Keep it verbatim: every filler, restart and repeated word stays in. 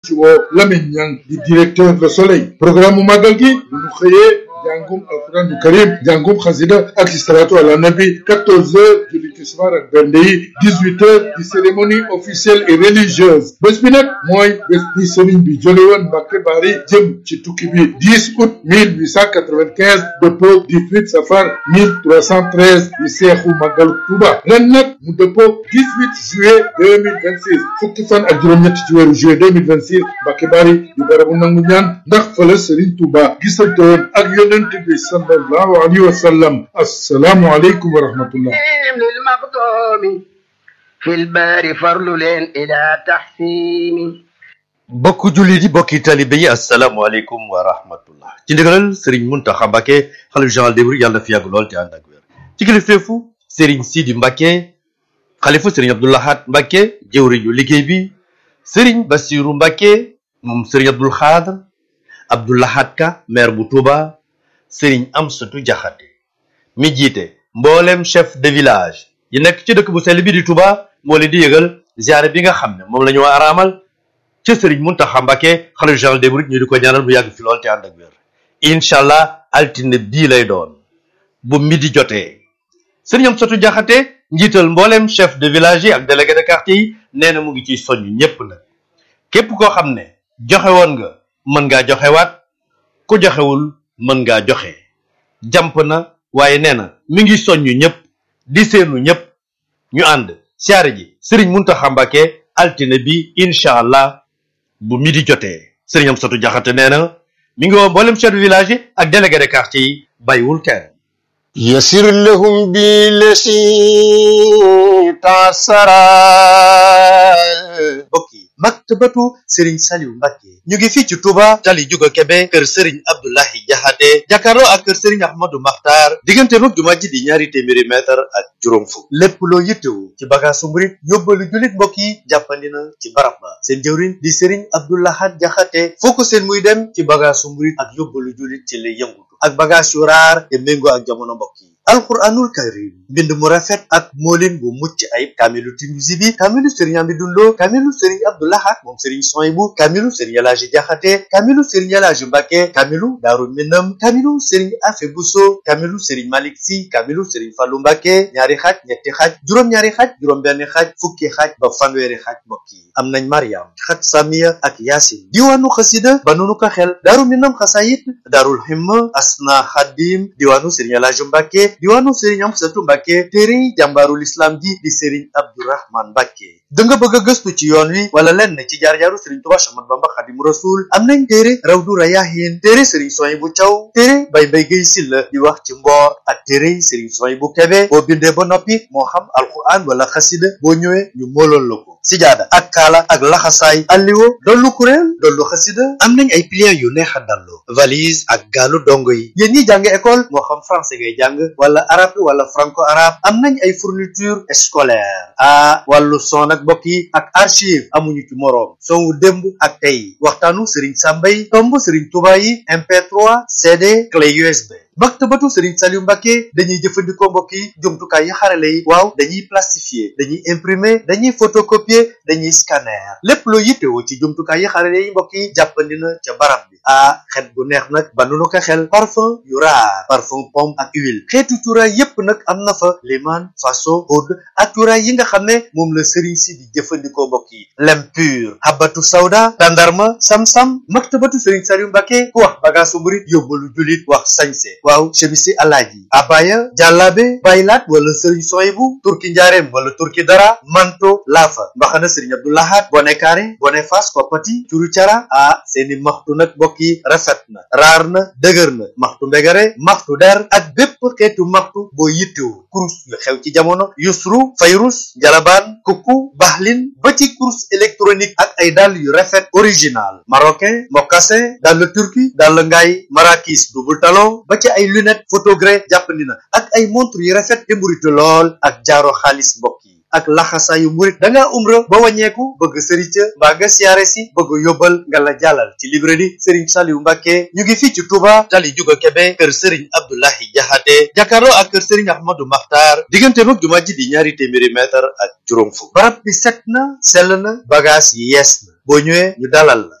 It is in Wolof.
ci woo Lamine Niang di directeur Le Soleil programme mu màggal gi bu ñu xëyee jàngum alquran du karim jàngum xasida ak salatu ala nabi quatorze heures julli tisbaar ak bernde yi dix-huit heures di cérémonie officielle et religieuse bés bi nag mooy bés bi sëriñ bi jóge woon Mbàkke Bari jëm ci tukki bi dix août mille huit cent quatre-vingt-quinze dëppoo dix-huit safar mille trois cent treize di seexu màggalu Tuuba ren nag mu dëppoo dix-huit juillet deux mille vingt-six fukki fan ak juróom-ñett ci weeru juillet deux mille vingt-six Mbàkke Bari di barabu nangu ñaan ndax fa la sëriñ Tuuba gisante woon ak yonent bi sallallahu alayhi wa sallam assalaamu aleykum wa rahmatullah للمقدوم في البار فرل إلى تحسين bokk jullit yi bokki talibe yi asalaamaaleykum wa rahmatullah ci ndigalal Serigne Mountakha Mbacké xalif général des mourides yàlla na fi yàgg lool te ànd ak wér ci kilifteefu Serigne Sidi Mbacké xalifa Serigne Abdou Lahad Mbacké jëwriñu liggéey bi Serigne Bassirou Mbacké moom Serigne Abdoul Khadr Abdou Lahad Ka maire bu Touba Serigne Amsatou Diakhaté mi jiite mboolem chef de village yi nekk ci dëkk bu sell bi di Touba moo leen di yëgal ziare bi nga xam ne moom la ñu araamal ci Serigne Mountakha Mbacké xalifa général des mourides ñu di ko ñaanal bu yàgg fi lool te ànd ak wér incha allah altine bii lay doon bu midi jotee Serigne Amsatou Diakhaté njiital mboolem chef de village yi ak délégué de quartier yi nee na mu ngi ciy soññ ñépp nag képp koo xam ne joxe woon nga mën ngaa joxewaat ku joxewul mën ngaa joxe jàmp na waaye nee na mi ngi soññu ñëpp di seenu ñëpp ñu ànd siyaare ji Serigne Mountakha Mbacké altine bi incha allah bu midi jotee Serigne Amsatou Diakhaté nee na mi ngi woo mboolem chef de village yi ak délégué de quartier yi bàyyiwul kenn يسر لهم بالذي تعسرا mbokk yi maktabatu Serigne Saliou Mbacké ñu ngi fii ci Touba tali juga Kebe kër Serigne Abdoulahi Diakhaté jàkkaarloo ak kër Serigne Ahmadou Makhtar diggante mag jumaa ji di ñaari téeméeri mètre ak juróom fukk lépp loo yittewu ci bagaasu murit yóbbalu jullit mbokk yi jàppandi na ci barab ba seen jëwriñ di Serigne Abdoulahat Diakhaté foo ko seen muy dem ci bagaasu murit ak yóbbalu jullit ci lay yëngutu ak bagage yu raar te méngoo ak jamono mbokk yi alquranul karim mbind mu rafet ak moolin bu mucc ayib kaamilu Tinusi bi kaamilu Serigne Amidou Lo kaamilu Serigne Abdou Lahad moom Serigne Sohibou kaamilu Serigne Elhadji Diakhaté kaamilu Serigne Elhadji Mbacké kaamilu Daaru Minam kaamilu Serigne Afé Bousso kaamilu Serigne Malick Sy kaamilu Serigne Fallou Mbacké ñaari xaaj ñetti xaaj juróom-ñaari xaaj juróom-benn xaaj fukki xaaj ba fanweeri xaaj mbokk yi am nañ Mariam xat Samiya ak Yaasin diwaanu xasida ba nunu ko xel Daaru Minam xasayit Daarul Himma Asna Khadim diwaanu Serigne Elhadji Mbacké diwaanu Serigne Amsatou Mbacké téere jàmbaarul islam ji di Serigne Abdourahmane Mbacké da nga bëgg a gëstu ci yoon wi wala lenn ci jaar-jaaru Serigne Touba Ahmadu Bamba Khadimu Rasul am nañ téere Rawdu Rayaahin téere Serigne Souhaïbou Thiaw téere Baye Mbaye Guèye Sylla di wax ci mboor ak téere Serigne Souhaïbou Kébé boo bindee ba noppi moo xam alquran wala xasida boo ñëwee ñu mooloon la ko sijaada ak kaala ak laxasaay alliwo dollu kuréel dollu xasida am nañ ay pliants yu neex a dallu valise ak gaalu dongo yi yéen ñi jàng école moo xam français ngay jàng wala arabe wala franco arabe am nañ ay fourniture scolaire ah wàllu son ak mbokk yi ak archive amuñu ci moroom songu démb ak tey waxtaanu Serigne Sambay tomb Serigne Touba yi M P trois C D clé U S B maktabatu Serigne Saliou Mbacké dañuy jëfandikoo mbokk yi jumtukaay yi xarale yi waaw dañuy plastifier dañuy imprimer dañuy photocopier dañuy scanner lépp loo yittewoo ci jumtukaay yi xarale yi mbokk yi jàppandi na ca barab bi ah xet gu neex nag ba nu ko xel parfum yu raar parfum pomme ak huile xeetu cuuraay yépp nag am na fa liman faso oud ak cuuraay yi nga xam ne moom la Serigne si di jëfandikoo mbokk yi lem pur habatu sawda tandarma sam-sam maktabatu Serigne Saliou Mbacké ku wax bagaasu murit yóbbalu julit wax sañse waaw chemisi alaaji abaya jàllaabe baylaat wala Serigne Souhaïbou turki njaareem wala turki dara manto laafa mbaxana Serigne Abdou Lahad bone kaare bone fas koppati curu cara ah seeni maxtu nag mbokk yi rafet na raar na dëgër na maxtu mbegare maxtu der ak bépp xeetu maxtu boo yittewu kurus yu xew ci jamono yusru fayrus njalabaan kukku baxlin ba ci kurus électronique ak ay dàll yu rafet original marocain mocassin dàll turki dàll ngaay marakis double talon ba ci ay lunette photogré jàppandi na ak ay montre yu rafet te mburitu lool ak jaaro xaalis mbokk yi ak laxasa yu murit da ngaa umra ba wàññeeku bëgg sëriñ ca mbaa nga siyaare si bëgg yóbbal nga la jàllal ci librairie Serigne Saliou Mbacké ñu ngi fii ci Touba tali juga Kebe kër Serigne Abdoulahi Diakhaté jàkkaarloo ak kër Serigne Ahmadou Makhtar diggante mag jumaa ji di ñaari téeméeri mètre ak juróom fukk barab bi set na sell na bagage yi yees na boo ñëwee ñu dalal la